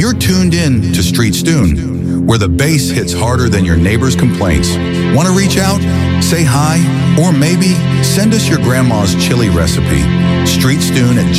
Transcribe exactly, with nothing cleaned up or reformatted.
You're tuned in to Street Stune, where the bass hits harder than your neighbor's complaints. Want to reach out? Say hi? Or maybe send us your grandma's chili recipe. Street Stune at